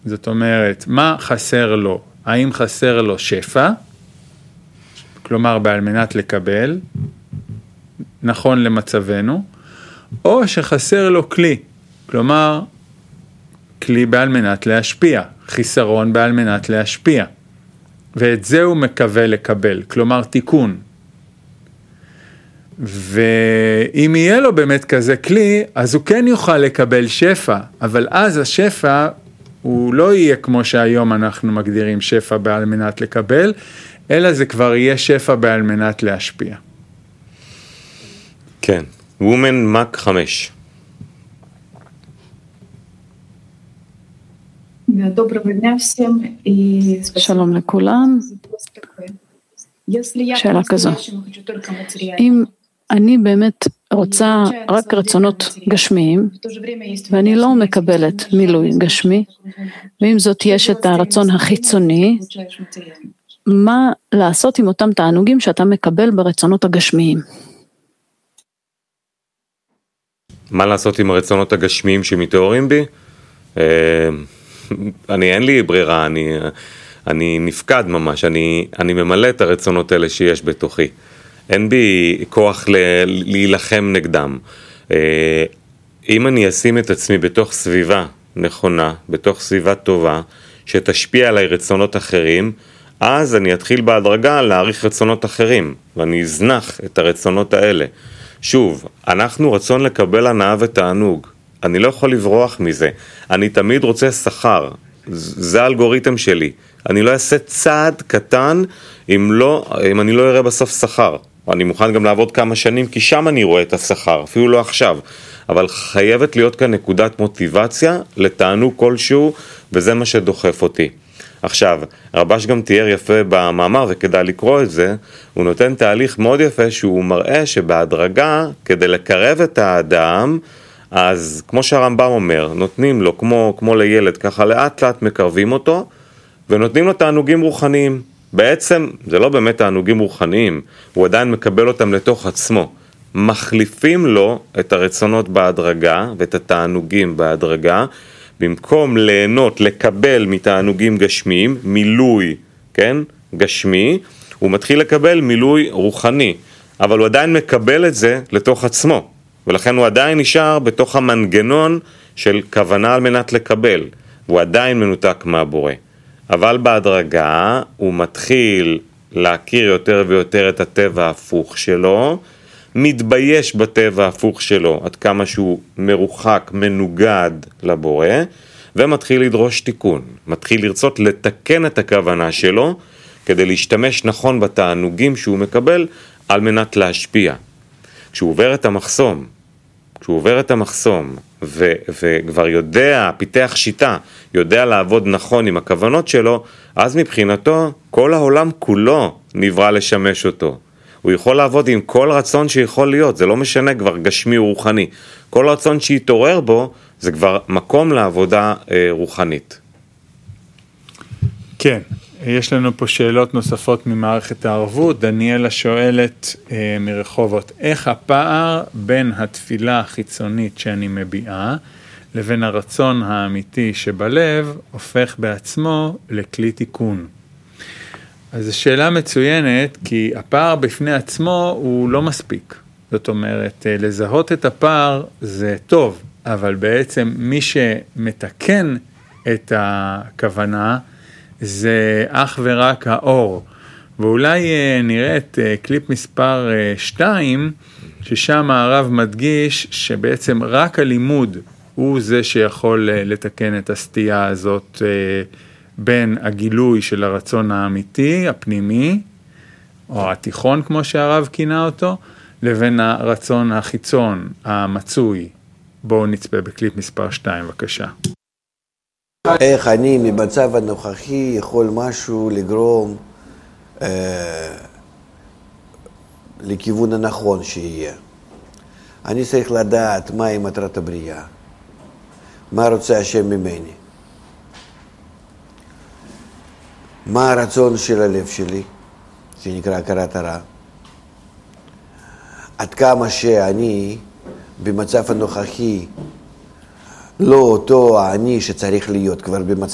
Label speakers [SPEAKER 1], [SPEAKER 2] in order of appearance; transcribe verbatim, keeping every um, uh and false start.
[SPEAKER 1] זאת אומרת, מה חסר לו? האם חסר לו שפע? כלומר, בעל מנת לקבל, נכון למצבנו, או שחסר לו כלי, כלומר, כלי בעל מנת להשפיע, חיסרון בעל מנת להשפיע, ואת זה הוא מקווה לקבל, כלומר תיקון. ואם יהיה לו באמת כזה כלי, אז הוא כן יוכל לקבל שפע, אבל אז השפע הוא לא יהיה כמו שהיום אנחנו מגדירים שפע בעל מנת לקבל, אלא זה כבר יהיה שפע בעל מנת להשפיע.
[SPEAKER 2] כן, וומן מק חמש.
[SPEAKER 3] שלום לכולם. שאלה כזו. אם אני באמת רוצה רק רצונות גשמיים, ואני לא מקבלת מילוי גשמי, ועם זאת יש את הרצון החיצוני, מה לעשות עם אותם תענוגים שאתה מקבל ברצונות הגשמיים?
[SPEAKER 2] מה לעשות עם הרצונות הגשמיים שמתעוררים בי? אני, אין לי ברירה, אני, אני נפקד ממש, אני, אני ממלא את הרצונות האלה שיש בתוכי. אין בי כוח ל, להילחם נגדם. אם אני אשים את עצמי בתוך סביבה נכונה, בתוך סביבה טובה, שתשפיע עליי רצונות אחרים, אז אני אתחיל בהדרגה להעריך רצונות אחרים, ואני אזנח את הרצונות האלה. שוב, אנחנו רצון לקבל הנאה ותענוג. אני לא יכול לברוח מזה. אני תמיד רוצה שכר. זה האלגוריתם שלי. אני לא אעשה צעד קטן אם, לא, אם אני לא אראה בסוף שכר. אני מוכן גם לעבוד כמה שנים, כי שם אני רואה את השכר, אפילו לא עכשיו. אבל חייבת להיות כאן נקודת מוטיבציה לתענוג כלשהו, וזה מה שדוחף אותי. עכשיו, רבש גם תיאר יפה במאמר, וכדאי לקרוא את זה, הוא נותן תהליך מאוד יפה, שהוא מראה שבהדרגה, כדי לקרב את האדם, אז כמו שהרמב"ם אומר, נותנים לו כמו, כמו לילד, ככה לאט לאט מקרבים אותו, ונותנים לו תענוגים רוחניים. בעצם זה לא באמת תענוגים רוחניים, הוא עדיין מקבל אותם לתוך עצמו. מחליפים לו את הרצונות בהדרגה ואת התענוגים בהדרגה, במקום ליהנות, לקבל מתענוגים גשמיים, מילוי, כן, גשמי, הוא מתחיל לקבל מילוי רוחני, אבל הוא עדיין מקבל את זה לתוך עצמו, ולכן הוא עדיין נשאר בתוך המנגנון של כוונה על מנת לקבל, הוא עדיין מנותק מהבורא. אבל בהדרגה הוא מתחיל להכיר יותר ויותר את הטבע ההפוך שלו, מתבייש בטבע ההפוך שלו, עד כמה שהוא מרוחק, מנוגד לבורא, ומתחיל לדרוש תיקון. מתחיל לרצות לתקן את הכוונה שלו, כדי להשתמש נכון בתענוגים שהוא מקבל, על מנת להשפיע. כשהוא עובר את המחסום, כשהוא עובר את המחסום, ו- וכבר יודע, פיתח שיטה, יודע לעבוד נכון עם הכוונות שלו, אז מבחינתו, כל העולם כולו נברא לשמש אותו. הוא יכול לעבוד עם כל רצון שיכול להיות, זה לא משנה כבר גשמי או רוחני. כל רצון שיתעורר בו, זה כבר מקום לעבודה אה, רוחנית.
[SPEAKER 1] כן, יש לנו פה שאלות נוספות ממערכת הערבות. דניאלה שואלת אה, מרחובות, איך הפער בין התפילה החיצונית שאני מביעה, לבין הרצון האמיתי שבלב, הופך בעצמו לכלי תיקון? אז זו שאלה מצוינת, כי הפער בפני עצמו הוא לא מספיק. זאת אומרת, לזהות את הפער זה טוב, אבל בעצם מי שמתקן את הכוונה זה אך ורק האור. ואולי נראה את קליפ מספר שתיים, ששם הרב מדגיש שבעצם רק הלימוד הוא זה שיכול לתקן את הסטייה הזאת בין הגילוי של הרצון האמיתי, הפנימי, או התיכון כמו שהרב כינה אותו, לבין הרצון החיצון, המצוי. בואו נצפה בקליפ מספר שתיים, בבקשה.
[SPEAKER 4] איך אני ממצב הנוכחי יכול משהו לגרום אה, לכיוון הנכון שיהיה. אני צריך לדעת מהי מטרת הבריאה, מה רוצה השם ממני, מה הרצון של הלב שלי, שנקרא הכרת הרע, עד כמה שאני במצב הנוכחי לא אותו אני שצריך להיות כבר במצב